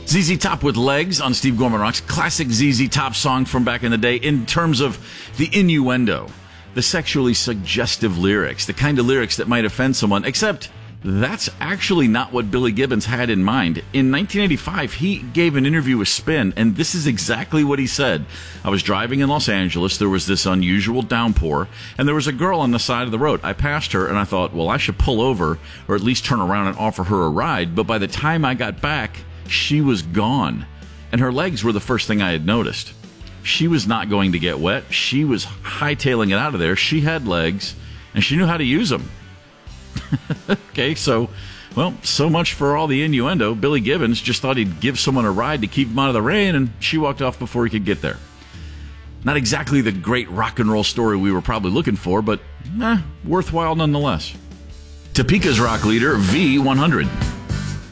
ZZ Top with Legs on Steve Gorman Rocks. Classic ZZ Top song from back in the day in terms of the innuendo, the sexually suggestive lyrics, the kind of lyrics that might offend someone, except that's actually not what Billy Gibbons had in mind. In 1985, he gave an interview with Spin, and this is exactly what he said. I was driving in Los Angeles. There was this unusual downpour, and there was a girl on the side of the road. I passed her, and I thought, well, I should pull over or at least turn around and offer her a ride. But by the time I got back, she was gone, and her legs were the first thing I had noticed. She was not going to get wet. She was hightailing it out of there. She had legs, and she knew how to use them. Okay, so much for all the innuendo. Billy Gibbons just thought he'd give someone a ride to keep him out of the rain, and she walked off before he could get there. Not exactly the great rock and roll story we were probably looking for, but worthwhile nonetheless. Topeka's rock leader, V100.